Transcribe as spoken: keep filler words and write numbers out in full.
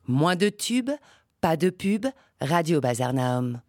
Moins de tubes, pas de pub, Radio Bazar Naum.